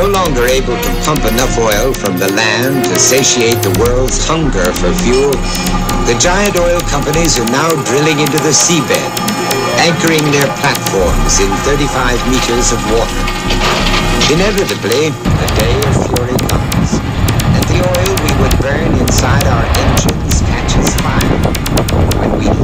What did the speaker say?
longer able to pump enough oil from the land to satiate the world's hunger for fuel, the giant oil companies are now drilling into the seabed, anchoring their platforms in 35 meters of water. Inevitably, the day of fury comes, and the oil we would burn inside our engines catches fire when we